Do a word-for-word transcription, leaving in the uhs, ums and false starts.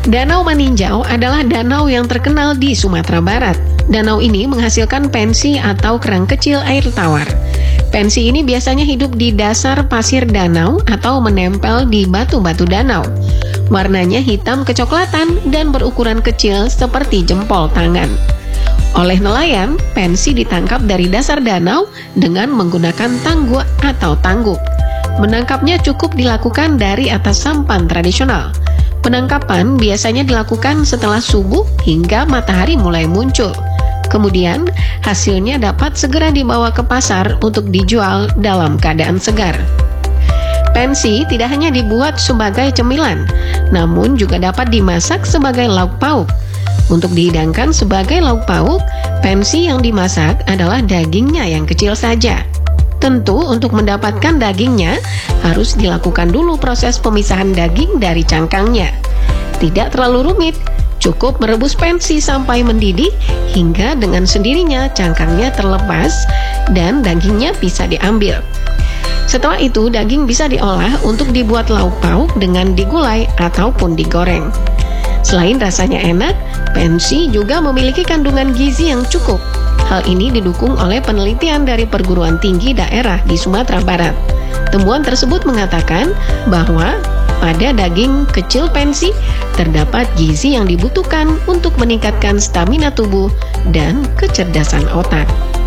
Danau Maninjau adalah danau yang terkenal di Sumatera Barat. Danau ini menghasilkan pensi atau kerang kecil air tawar. Pensi ini biasanya hidup di dasar pasir danau atau menempel di batu-batu danau. Warnanya hitam kecoklatan dan berukuran kecil seperti jempol tangan. Oleh nelayan, pensi ditangkap dari dasar danau dengan menggunakan tangguk atau tangguk. Menangkapnya cukup dilakukan dari atas sampan tradisional. Penangkapan biasanya dilakukan setelah subuh hingga matahari mulai muncul. Kemudian, hasilnya dapat segera dibawa ke pasar untuk dijual dalam keadaan segar. Pensi tidak hanya dibuat sebagai cemilan, namun juga dapat dimasak sebagai lauk pauk. Untuk dihidangkan sebagai lauk pauk, pensi yang dimasak adalah dagingnya yang kecil saja. Tentu untuk mendapatkan dagingnya harus dilakukan dulu proses pemisahan daging dari cangkangnya. Tidak terlalu rumit, cukup merebus pensi sampai mendidih hingga dengan sendirinya cangkangnya terlepas dan dagingnya bisa diambil. Setelah itu daging bisa diolah untuk dibuat lauk pauk dengan digulai ataupun digoreng. Selain rasanya enak, pensi juga memiliki kandungan gizi yang cukup. Hal ini didukung oleh penelitian dari perguruan tinggi daerah di Sumatera Barat. Temuan tersebut mengatakan bahwa pada daging kecil pensi terdapat gizi yang dibutuhkan untuk meningkatkan stamina tubuh dan kecerdasan otak.